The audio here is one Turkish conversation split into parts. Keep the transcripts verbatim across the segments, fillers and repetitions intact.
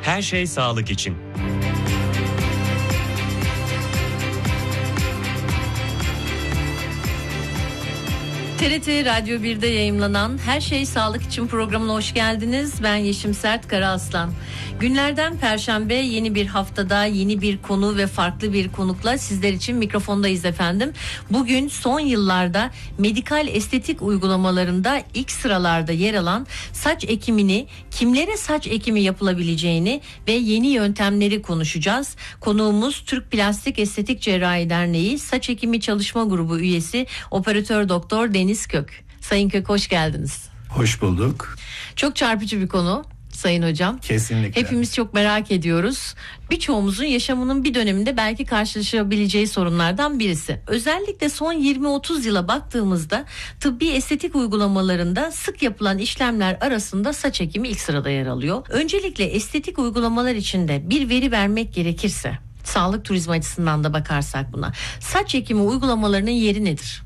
Her şey sağlık için. T R T Radyo bir'de yayımlanan Her Şey Sağlık için programına hoş geldiniz. Ben Yeşim Sert Karaaslan. Günlerden Perşembe yeni bir haftada yeni bir konu ve farklı bir konukla sizler için mikrofondayız efendim. Bugün son yıllarda medikal estetik uygulamalarında ilk sıralarda yer alan saç ekimini, kimlere saç ekimi yapılabileceğini ve yeni yöntemleri konuşacağız. Konuğumuz Türk Plastik Estetik Cerrahi Derneği Saç Ekimi Çalışma Grubu üyesi Operatör Doktor Deniz Kök. Sayın Kök, hoş geldiniz. Hoş bulduk. Çok çarpıcı bir konu Sayın Hocam. Kesinlikle. Hepimiz çok merak ediyoruz. Birçoğumuzun yaşamının bir döneminde belki karşılaşabileceği sorunlardan birisi. Özellikle son yirmi otuz yıla baktığımızda tıbbi estetik uygulamalarında sık yapılan işlemler arasında saç ekimi ilk sırada yer alıyor. Öncelikle estetik uygulamalar içinde bir veri vermek gerekirse, sağlık turizmi açısından da bakarsak buna, saç ekimi uygulamalarının yeri nedir?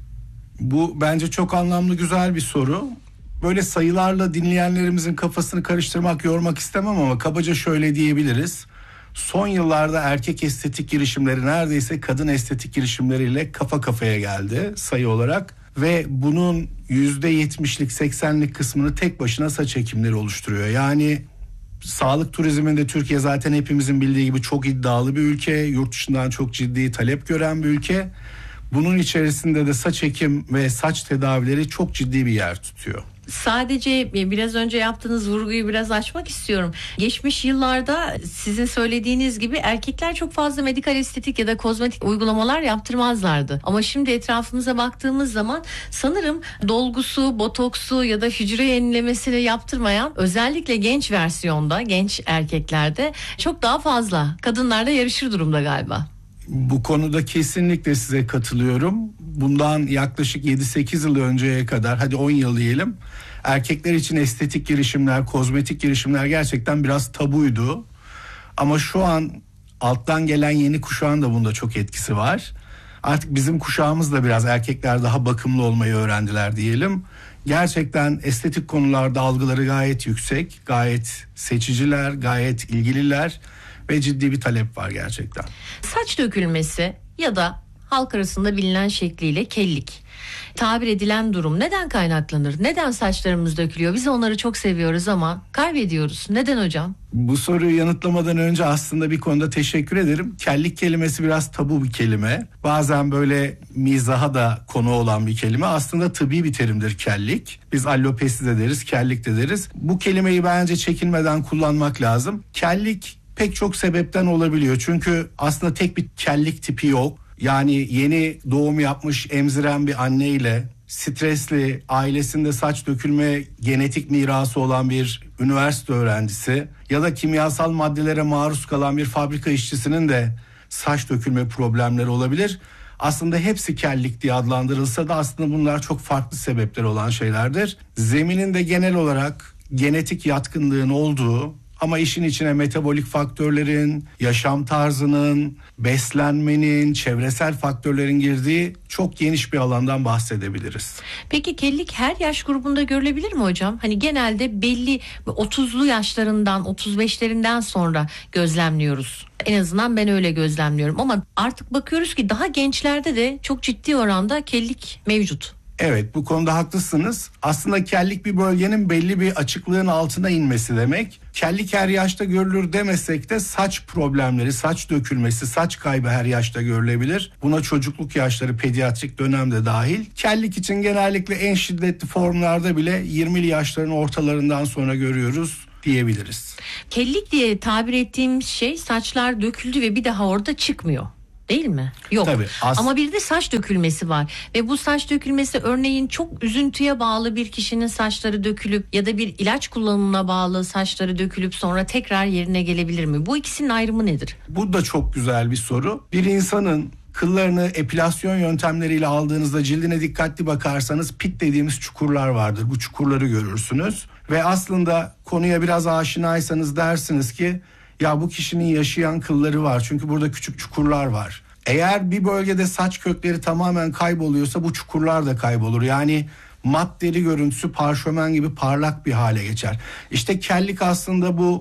Bu bence çok anlamlı, güzel bir soru. Böyle sayılarla dinleyenlerimizin kafasını karıştırmak, yormak istemem ama kabaca şöyle diyebiliriz. Son yıllarda erkek estetik girişimleri neredeyse kadın estetik girişimleriyle kafa kafaya geldi sayı olarak. Ve bunun yüzde yetmişlik seksenlik kısmını tek başına saç ekimleri oluşturuyor. Yani sağlık turizminde Türkiye zaten hepimizin bildiği gibi çok iddialı bir ülke. Yurt dışından çok ciddi talep gören bir ülke. Bunun içerisinde de saç ekim ve saç tedavileri çok ciddi bir yer tutuyor. Sadece biraz önce yaptığınız vurguyu biraz açmak istiyorum. Geçmiş yıllarda sizin söylediğiniz gibi erkekler çok fazla medikal estetik ya da kozmetik uygulamalar yaptırmazlardı. Ama şimdi etrafımıza baktığımız zaman sanırım dolgusu, botoksu ya da hücre yenilemesini yaptırmayan, özellikle genç versiyonda, genç erkeklerde çok daha fazla. Kadınlar da yarışır durumda galiba. Bu konuda kesinlikle size katılıyorum. Bundan yaklaşık yedi sekiz yıl önceye kadar, hadi on yıl diyelim, erkekler için estetik girişimler, kozmetik girişimler gerçekten biraz tabuydu. Ama şu an alttan gelen yeni kuşağın da bunda çok etkisi var. Artık bizim kuşağımız da biraz, erkekler daha bakımlı olmayı öğrendiler diyelim. Gerçekten estetik konularda algıları gayet yüksek, gayet seçiciler, gayet ilgililer ve ciddi bir talep var gerçekten. Saç dökülmesi ya da halk arasında bilinen şekliyle kellik tabir edilen durum neden kaynaklanır? Neden saçlarımız dökülüyor? Biz onları çok seviyoruz ama kaybediyoruz. Neden hocam? Bu soruyu yanıtlamadan önce aslında bir konuda teşekkür ederim. Kellik kelimesi biraz tabu bir kelime. Bazen böyle mizaha da konu olan bir kelime. Aslında tıbbi bir terimdir kellik. Biz allopesi de deriz, kellik de deriz. Bu kelimeyi bence çekinmeden kullanmak lazım. Kellik pek çok sebepten olabiliyor. Çünkü aslında tek bir kellik tipi yok. Yani yeni doğum yapmış emziren bir anneyle stresli, ailesinde saç dökülme genetik mirası olan bir üniversite öğrencisi ya da kimyasal maddelere maruz kalan bir fabrika işçisinin de saç dökülme problemleri olabilir. Aslında hepsi kellik diye adlandırılsa da aslında bunlar çok farklı sebepleri olan şeylerdir. Zemininde genel olarak genetik yatkınlığın olduğu ama işin içine metabolik faktörlerin, yaşam tarzının, beslenmenin, çevresel faktörlerin girdiği çok geniş bir alandan bahsedebiliriz. Peki kellik her yaş grubunda görülebilir mi hocam? Hani genelde belli otuzlu yaşlarından, otuz beşlerinden sonra gözlemliyoruz. En azından ben öyle gözlemliyorum ama artık bakıyoruz ki daha gençlerde de çok ciddi oranda kellik mevcut. Evet, bu konuda haklısınız. Aslında kellik bir bölgenin belli bir açıklığın altına inmesi demek. Kellik her yaşta görülür demesek de saç problemleri, saç dökülmesi, saç kaybı her yaşta görülebilir. Buna çocukluk yaşları, pediatrik dönemde dahil. Kellik için genellikle en şiddetli formlarda bile yirmili yaşların ortalarından sonra görüyoruz diyebiliriz. Kellik diye tabir ettiğim şey saçlar döküldü ve bir daha orada çıkmıyor. Değil mi? Yok. Tabii, as- Ama bir de saç dökülmesi var ve bu saç dökülmesi örneğin çok üzüntüye bağlı bir kişinin saçları dökülüp ya da bir ilaç kullanımına bağlı saçları dökülüp sonra tekrar yerine gelebilir mi? Bu ikisinin ayrımı nedir? Bu da çok güzel bir soru. Bir insanın kıllarını epilasyon yöntemleriyle aldığınızda cildine dikkatli bakarsanız pit dediğimiz çukurlar vardır. Bu çukurları görürsünüz ve aslında konuya biraz aşinaysanız dersiniz ki ya bu kişinin yaşayan kılları var çünkü burada küçük çukurlar var. Eğer bir bölgede saç kökleri tamamen kayboluyorsa bu çukurlar da kaybolur. Yani mat deri görüntüsü parşömen gibi parlak bir hale geçer. İşte kellik aslında bu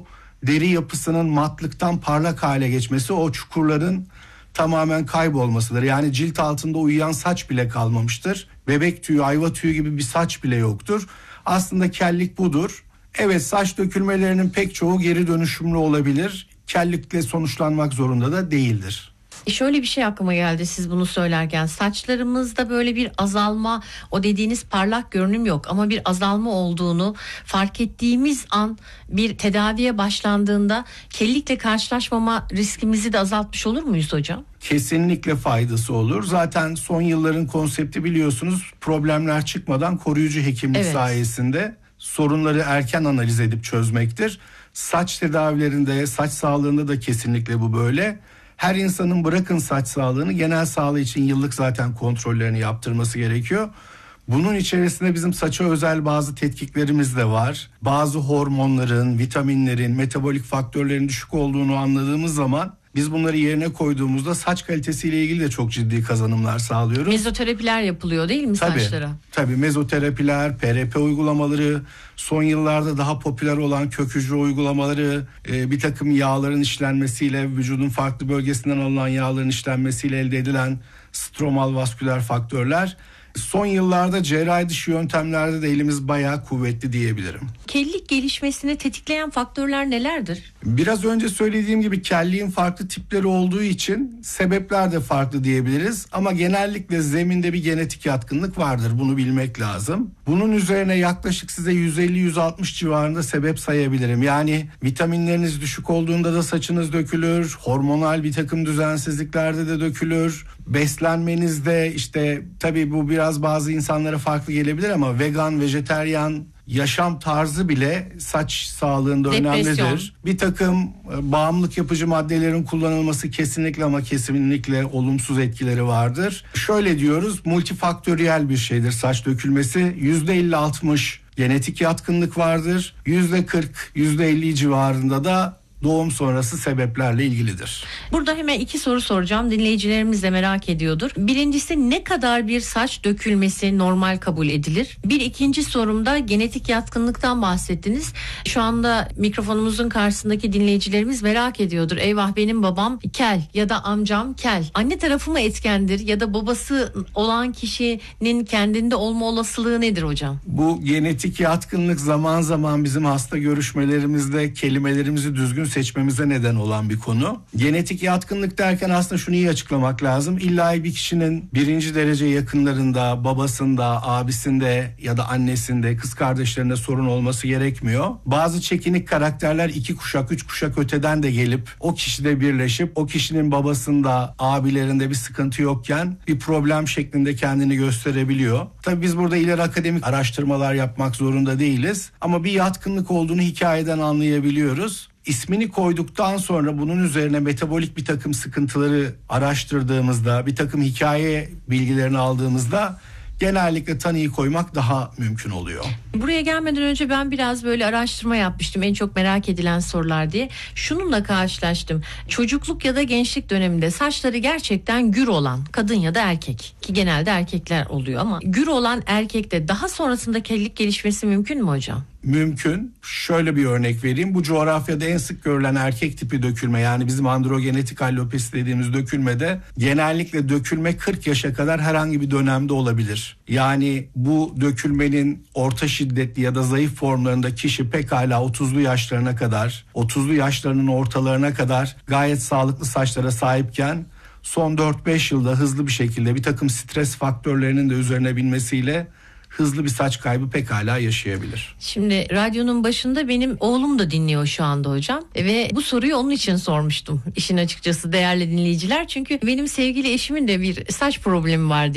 deri yapısının matlıktan parlak hale geçmesi, o çukurların tamamen kaybolmasıdır. Yani cilt altında uyuyan saç bile kalmamıştır. Bebek tüyü, ayva tüyü gibi bir saç bile yoktur. Aslında kellik budur. Evet, saç dökülmelerinin pek çoğu geri dönüşümlü olabilir. Kellikle sonuçlanmak zorunda da değildir. Şöyle bir şey aklıma geldi siz bunu söylerken, saçlarımızda böyle bir azalma, o dediğiniz parlak görünüm yok ama bir azalma olduğunu fark ettiğimiz an bir tedaviye başlandığında kellikle karşılaşmama riskimizi de azaltmış olur muyuz hocam? Kesinlikle faydası olur. Zaten son yılların konsepti biliyorsunuz, problemler çıkmadan koruyucu hekimlik evet. sayesinde sorunları erken analiz edip çözmektir. Saç tedavilerinde, saç sağlığında da kesinlikle bu böyle. Her insanın bırakın saç sağlığını, genel sağlığı için yıllık zaten kontrollerini yaptırması gerekiyor. Bunun içerisinde bizim saça özel bazı tetkiklerimiz de var. Bazı hormonların, vitaminlerin, metabolik faktörlerin düşük olduğunu anladığımız zaman biz bunları yerine koyduğumuzda saç kalitesiyle ilgili de çok ciddi kazanımlar sağlıyoruz. Mezoterapiler yapılıyor değil mi tabii, saçlara? Tabii mezoterapiler, P R P uygulamaları, son yıllarda daha popüler olan kök hücre uygulamaları, e, bir takım yağların işlenmesiyle, vücudun farklı bölgesinden alınan yağların işlenmesiyle elde edilen stromal vasküler faktörler. Son yıllarda cerrahi dışı yöntemlerde de elimiz bayağı kuvvetli diyebilirim. Kellik gelişmesini tetikleyen faktörler nelerdir? Biraz önce söylediğim gibi kelliğin farklı tipleri olduğu için sebepler de farklı diyebiliriz. Ama genellikle zeminde bir genetik yatkınlık vardır. Bunu bilmek lazım. Bunun üzerine yaklaşık size yüz elli yüz altmış civarında sebep sayabilirim. Yani vitaminleriniz düşük olduğunda da saçınız dökülür. Hormonal bir takım düzensizliklerde de dökülür. Beslenmenizde işte tabii bu biraz bazı insanlara farklı gelebilir ama vegan, vejeteryan yaşam tarzı bile saç sağlığında Depresyon. önemlidir. Bir takım bağımlılık yapıcı maddelerin kullanılması kesinlikle ama kesinlikle olumsuz etkileri vardır. Şöyle diyoruz, multifaktöriyel bir şeydir saç dökülmesi. yüzde elli altmış genetik yatkınlık vardır. yüzde kırk yüzde elli civarında da doğum sonrası sebeplerle ilgilidir. Burada hemen iki soru soracağım. Dinleyicilerimiz de merak ediyordur. Birincisi, ne kadar bir saç dökülmesi normal kabul edilir? Bir ikinci sorumda genetik yatkınlıktan bahsettiniz. Şu anda mikrofonumuzun karşısındaki dinleyicilerimiz merak ediyordur. Eyvah, benim babam kel ya da amcam kel. Anne tarafı mı etkendir ya da babası olan kişinin kendinde olma olasılığı nedir hocam? Bu genetik yatkınlık zaman zaman bizim hasta görüşmelerimizde kelimelerimizi düzgün seçmemize neden olan bir konu. Genetik yatkınlık derken aslında şunu iyi açıklamak lazım. İlla bir kişinin birinci derece yakınlarında, babasında, abisinde ya da annesinde, kız kardeşlerinde sorun olması gerekmiyor. Bazı çekinik karakterler iki kuşak, üç kuşak öteden de gelip o kişide birleşip o kişinin babasında, abilerinde bir sıkıntı yokken bir problem şeklinde kendini gösterebiliyor. Tabii biz burada ileri akademik araştırmalar yapmak zorunda değiliz. Ama bir yatkınlık olduğunu hikayeden anlayabiliyoruz. İsmini koyduktan sonra bunun üzerine metabolik bir takım sıkıntıları araştırdığımızda, bir takım hikaye bilgilerini aldığımızda genellikle tanıyı koymak daha mümkün oluyor. Buraya gelmeden önce ben biraz böyle araştırma yapmıştım, en çok merak edilen sorular diye. Şununla karşılaştım. Çocukluk ya da gençlik döneminde saçları gerçekten gür olan kadın ya da erkek, ki genelde erkekler oluyor ama gür olan erkekte daha sonrasında kellik gelişmesi mümkün mü hocam? Mümkün. Şöyle bir örnek vereyim. Bu coğrafyada en sık görülen erkek tipi dökülme, yani bizim androgenetik alopesi dediğimiz dökülmede genellikle dökülme kırk yaşa kadar herhangi bir dönemde olabilir. Yani bu dökülmenin orta şiddetli ya da zayıf formlarında kişi pekala otuzlu yaşlarına kadar, otuzlu yaşlarının ortalarına kadar gayet sağlıklı saçlara sahipken son dört beş yılda hızlı bir şekilde bir takım stres faktörlerinin de üzerine binmesiyle hızlı bir saç kaybı pekala yaşayabilir. Şimdi radyonun başında benim oğlum da dinliyor şu anda hocam ve bu soruyu onun için sormuştum işin açıkçası değerli dinleyiciler. Çünkü benim sevgili eşimin de bir saç problemi var